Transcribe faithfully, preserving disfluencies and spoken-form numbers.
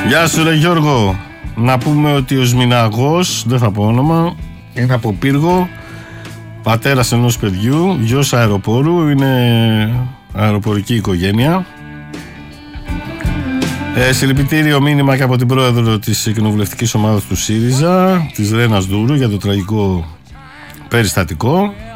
Γεια σου ρε Γιώργο. Να πούμε ότι ο Σμιναγός, δεν θα πω όνομα, είναι από Πύργο, πατέρας ενός παιδιού, γιος αεροπόρου, είναι αεροπορική οικογένεια. Ε, συλληπιτήριο μήνυμα και από την πρόεδρο της κοινοβουλευτικής ομάδας του ΣΥΡΙΖΑ, της Ρένας Δούρου, για το τραγικό περιστατικό.